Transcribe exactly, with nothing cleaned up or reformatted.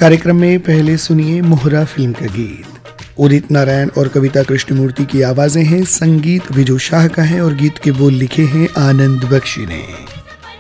कार्यक्रम में पहले सुनिए मोहरा फिल्म का गीत। उदित नारायण और कविता कृष्णमूर्ति की आवाजें हैं, संगीत विजू शाह का है और गीत के बोल लिखे हैं आनंद बख्शी ने।